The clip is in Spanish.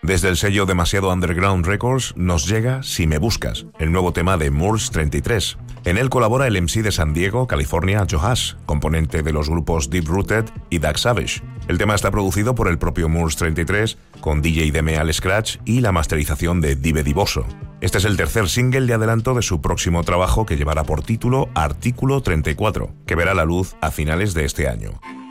Desde el sello Demasiado Underground Records nos llega Si me buscas, el nuevo tema de Moors 33. En él colabora el MC de San Diego, California, Joe Hass, componente de los grupos Deep Rooted y Doug Savage. El tema está producido por el propio Moors 33, con DJ Deme al scratch y la masterización de Dive Divoso. Este es el tercer single de adelanto de su próximo trabajo, que llevará por título Artículo 34, que verá la luz a finales de este año.